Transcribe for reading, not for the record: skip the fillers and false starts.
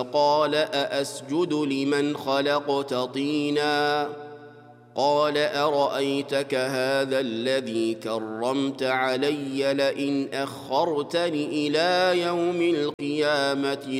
قال أأسجد لمن خلقت طينا قال أرأيتك هذا الذي كرمت علي لئن أخرتني إلى يوم القيامة